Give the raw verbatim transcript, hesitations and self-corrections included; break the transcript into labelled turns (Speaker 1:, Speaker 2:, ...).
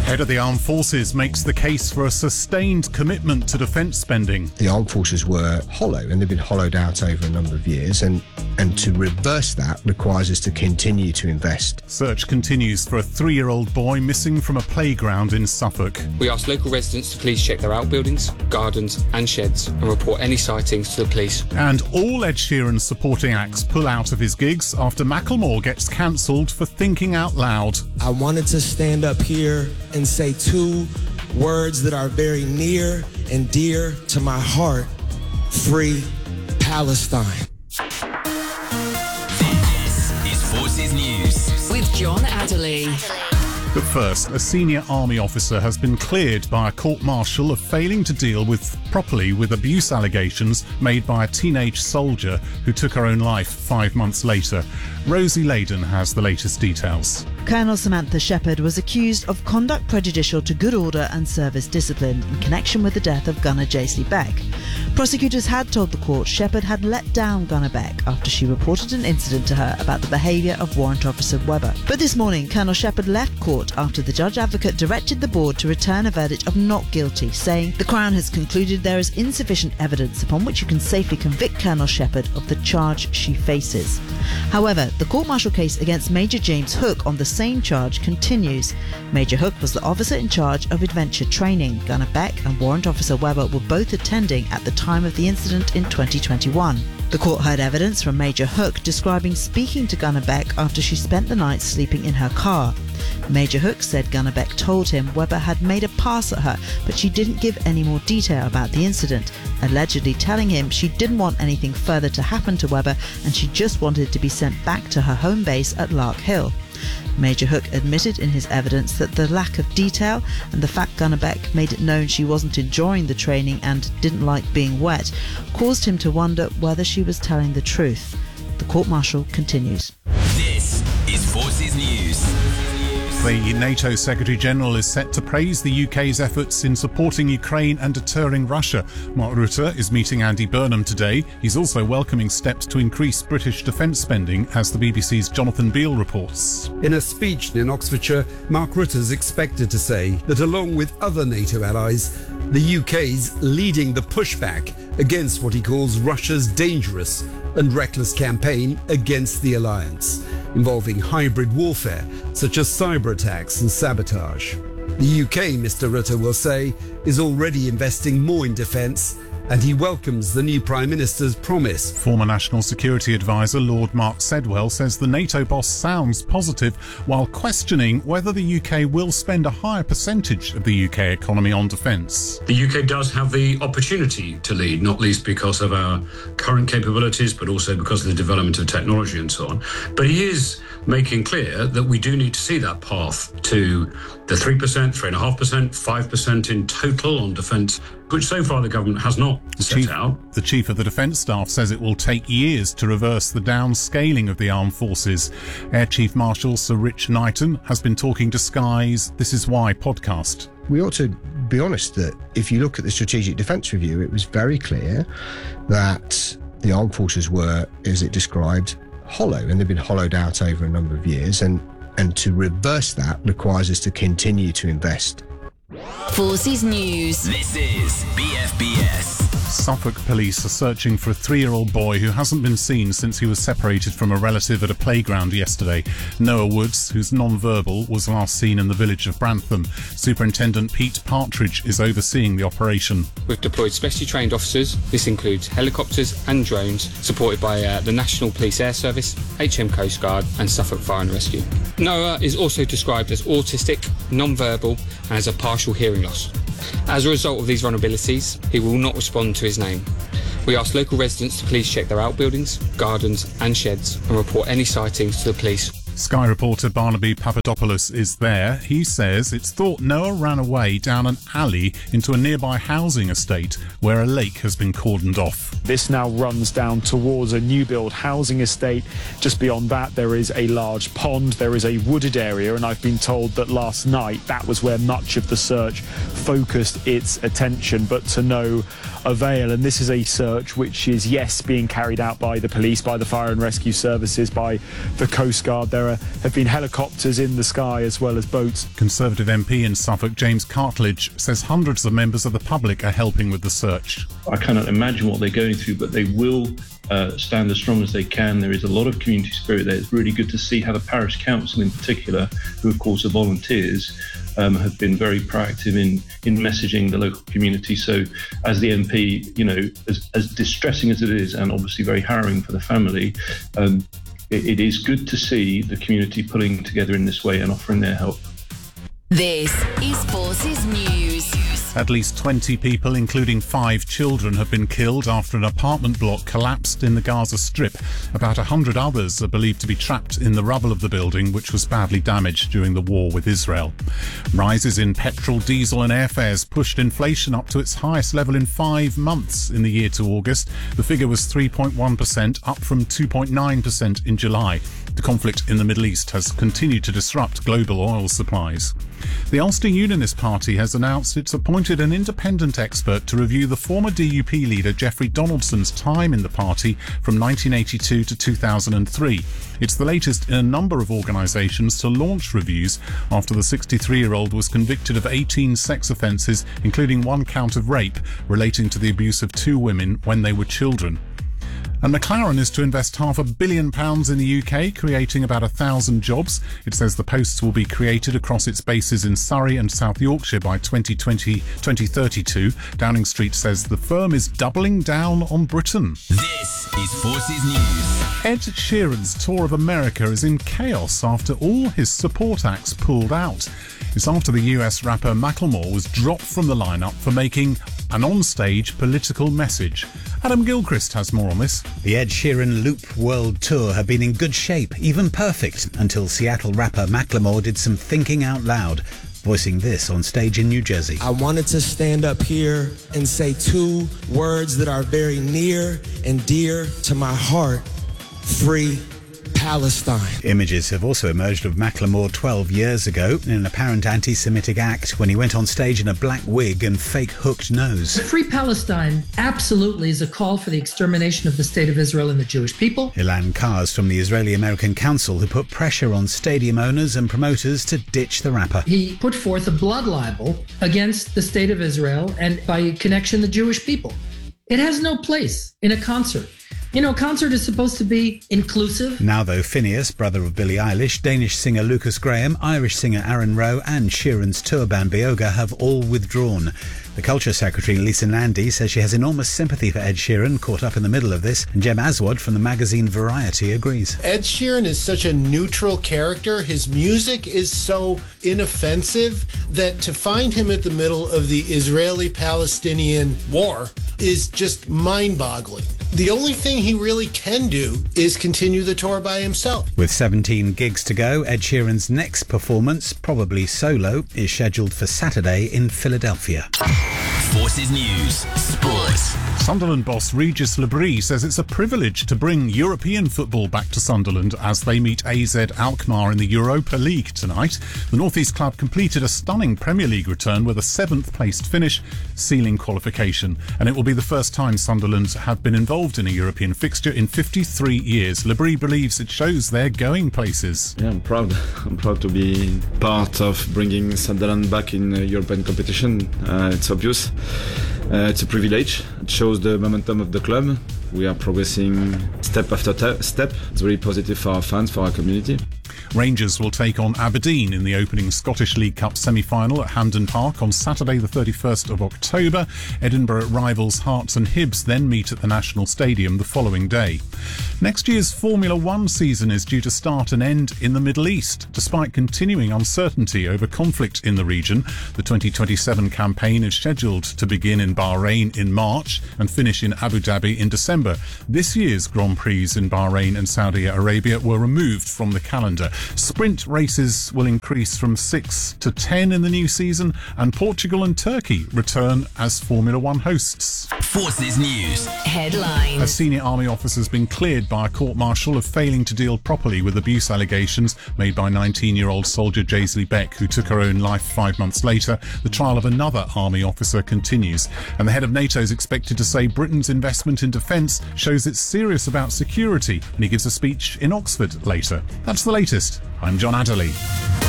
Speaker 1: Head of the Armed Forces makes the case for a sustained commitment to defence spending.
Speaker 2: The Armed Forces were hollow, and they've been hollowed out over a number of years, and, and to reverse that requires us to continue to invest.
Speaker 1: Search continues for a three-year-old boy missing from a playground in Suffolk.
Speaker 3: We asked local residents to please check their outbuildings, gardens and sheds and report any sightings to the police.
Speaker 1: And all Ed Sheeran's supporting acts pull out of his gigs after Macklemore gets cancelled for thinking out loud.
Speaker 4: I wanted to stand up here and say two words that are very near and dear to my heart. Free Palestine.
Speaker 5: This is Forces News
Speaker 6: with John Adderley.
Speaker 1: But first, a senior army officer has been cleared by a court-martial of failing to deal with properly with abuse allegations made by a teenage soldier who took her own life five months later. Rosie Layden has the latest details.
Speaker 7: Colonel Samantha Shepherd was accused of conduct prejudicial to good order and service discipline in connection with the death of gunner Jaisley Beck. Prosecutors had told the court Shepherd had let down Gunner Beck after she reported an incident to her about the behaviour of Warrant Officer Webber. But this morning, Colonel Shepherd left court after the Judge Advocate directed the board to return a verdict of not guilty, saying the Crown has concluded there is insufficient evidence upon which you can safely convict Colonel Shepherd of the charge she faces. However, the court-martial case against Major James Hook on the same charge continues. Major Hook was the officer in charge of adventure training. Gunner Beck and Warrant Officer Webber were both attending at the time of the incident in twenty twenty-one. The court heard evidence from Major Hook describing speaking to Gunner Beck after she spent the night sleeping in her car. Major Hook said Gunner Beck told him Webber had made a pass at her, but she didn't give any more detail about the incident, allegedly telling him she didn't want anything further to happen to Webber and she just wanted to be sent back to her home base at Lark Hill. Major Hook admitted in his evidence that the lack of detail and the fact Gunner Beck made it known she wasn't enjoying the training and didn't like being wet caused him to wonder whether she was telling the truth. The court-martial continues.
Speaker 5: This is Forces News.
Speaker 1: The NATO Secretary-General is set to praise the U K's efforts in supporting Ukraine and deterring Russia. Mark Rutte is meeting Andy Burnham today. He's also welcoming steps to increase British defence spending, as the B B C's Jonathan Beale reports.
Speaker 8: In a speech in Oxfordshire, Mark Rutte is expected to say that along with other NATO allies, the U K's leading the pushback against what he calls Russia's dangerous and reckless campaign against the alliance, involving hybrid warfare such as cyber attacks and sabotage. The U K, Mister Rutte will say, is already investing more in defence, and he welcomes the new Prime Minister's promise.
Speaker 1: Former National Security Advisor Lord Mark Sedwell says the NATO boss sounds positive while questioning whether the U K will spend a higher percentage of the U K economy on defence.
Speaker 9: The U K does have the opportunity to lead, not least because of our current capabilities, but also because of the development of technology and so on. But he is making clear that we do need to see that path to the three percent, three point five percent, five percent in total on defence, which so far the government has not set
Speaker 1: Chief,
Speaker 9: out.
Speaker 1: The Chief of the Defence Staff says it will take years to reverse the downscaling of the armed forces. Air Chief Marshal Sir Rich Knighton has been talking to Sky's This Is Why podcast.
Speaker 2: We ought to be honest that if you look at the Strategic Defence Review, it was very clear that the armed forces were, as it described, hollow, and they've been hollowed out over a number of years, and, and to reverse that requires us to continue to invest.
Speaker 6: Forces News.
Speaker 5: This is B F B S.
Speaker 1: Suffolk police are searching for a three-year-old boy who hasn't been seen since he was separated from a relative at a playground yesterday. Noah Woods, who's non-verbal, was last seen in the village of Brantham. Superintendent Pete Partridge is overseeing the operation.
Speaker 3: We've deployed specially trained officers. This includes helicopters and drones, supported by uh, the National Police Air Service, H M Coast Guard and Suffolk Fire and Rescue. Noah is also described as autistic, non-verbal and has a partial hearing loss. As a result of these vulnerabilities, he will not respond to his name. We ask local residents to please check their outbuildings, gardens and sheds and report any sightings to the police.
Speaker 1: Sky reporter Barnaby Papadopoulos is there. He says it's thought Noah ran away down an alley into a nearby housing estate where a lake has been cordoned off.
Speaker 10: This now runs down towards a new build housing estate. Just beyond that there is a large pond, there is a wooded area, and I've been told that last night that was where much of the search focused its attention, but to no avail. And this is a search which is, yes, being carried out by the police, by the fire and rescue services, by the Coast Guard. There there are, have been helicopters in the sky as well as boats.
Speaker 1: Conservative M P in Suffolk, James Cartledge, says hundreds of members of the public are helping with the search.
Speaker 11: I cannot imagine what they're going through, but they will uh, stand as strong as they can. There is a lot of community spirit there. It's really good to see how the parish council in particular, who of course are volunteers, um, have been very proactive in, in messaging the local community. So as the M P, you know, as, as distressing as it is, and obviously very harrowing for the family, um, it, it is good to see the community pulling together in this way and offering their help.
Speaker 6: This is Forces News.
Speaker 1: At least twenty people, including five children, have been killed after an apartment block collapsed in the Gaza Strip. About one hundred others are believed to be trapped in the rubble of the building, which was badly damaged during the war with Israel. Rises in petrol, diesel and airfares pushed inflation up to its highest level in five months in the year to August. The figure was three point one percent, up from two point nine percent in July. The conflict in the Middle East has continued to disrupt global oil supplies. The Ulster Unionist Party has announced it's appointed an independent expert to review the former D U P leader Jeffrey Donaldson's time in the party from nineteen eighty-two to two thousand three. It's the latest in a number of organisations to launch reviews after the sixty-three-year-old was convicted of eighteen sex offences, including one count of rape relating to the abuse of two women when they were children. And McLaren is to invest half a billion pounds in the U K, creating about a thousand jobs. It says the posts will be created across its bases in Surrey and South Yorkshire by twenty twenty, twenty thirty-two. Downing Street says the firm is doubling down on Britain.
Speaker 5: This is Forces News.
Speaker 1: Ed Sheeran's tour of America is in chaos after all his support acts pulled out. It's after the U S rapper Macklemore was dropped from the lineup for making an onstage political message. Adam Gilchrist has more on this.
Speaker 12: The Ed Sheeran Loop World Tour had been in good shape, even perfect, until Seattle rapper Macklemore did some thinking out loud, voicing this on stage in New Jersey.
Speaker 4: I wanted to stand up here and say two words that are very near and dear to my heart: free Palestine.
Speaker 12: Images have also emerged of Macklemore twelve years ago in an apparent anti-Semitic act when he went on stage in a black wig and fake hooked nose.
Speaker 13: Free Palestine absolutely is a call for the extermination of the state of Israel and the Jewish people.
Speaker 12: Ilan Kars from the Israeli-American Council, who put pressure on stadium owners and promoters to ditch the rapper.
Speaker 13: He put forth a blood libel against the state of Israel and, by connection, the Jewish people. It has no place in a concert. You know, a concert is supposed to be inclusive.
Speaker 12: Now, though, Phineas, brother of Billie Eilish, Danish singer Lucas Graham, Irish singer Aaron Rowe and Sheeran's tour band Bioga have all withdrawn. The Culture Secretary, Lisa Nandy, says she has enormous sympathy for Ed Sheeran, caught up in the middle of this, and Jem Aswad from the magazine Variety agrees.
Speaker 14: Ed Sheeran is such a neutral character. His music is so inoffensive that to find him at the middle of the Israeli-Palestinian war is just mind-boggling. The only thing he really can do is continue the tour by himself.
Speaker 12: With seventeen gigs to go, Ed Sheeran's next performance, probably solo, is scheduled for Saturday in Philadelphia.
Speaker 5: Forces News Sports.
Speaker 1: Sunderland boss Regis Lebris says it's a privilege to bring European football back to Sunderland as they meet A Z Alkmaar in the Europa League tonight. The North East club completed a stunning Premier League return with a seventh placed finish, sealing qualification. And it will be the first time Sunderland have been involved in a European fixture in fifty-three years. Lebris believes it shows they're going places.
Speaker 15: Yeah, I'm proud. I'm proud to be part of bringing Sunderland back in uh, European competition. Uh, it's obvious. Uh, it's a privilege. It shows the momentum of the club. We are progressing step after te- step. It's very positive for our fans, for our community.
Speaker 1: Rangers will take on Aberdeen in the opening Scottish League Cup semi-final at Hampden Park on Saturday the thirty-first of October. Edinburgh rivals Hearts and Hibs then meet at the National Stadium the following day. Next year's Formula One season is due to start and end in the Middle East. Despite continuing uncertainty over conflict in the region, the twenty twenty-seven campaign is scheduled to begin in Bahrain in March and finish in Abu Dhabi in December. This year's Grand Prix in Bahrain and Saudi Arabia were removed from the calendar. Sprint races will increase from six to ten in the new season, and Portugal and Turkey return as Formula One hosts.
Speaker 5: Forces News
Speaker 6: Headlines.
Speaker 1: A senior army officer has been cleared by a court-martial of failing to deal properly with abuse allegations made by nineteen-year-old soldier Jaisley Beck, who took her own life five months later. The trial of another army officer continues, and the head of NATO is expected to say Britain's investment in defence shows it's serious about security, and he gives a speech in Oxford later. That's the latest. Breakfast. I'm John Adderley.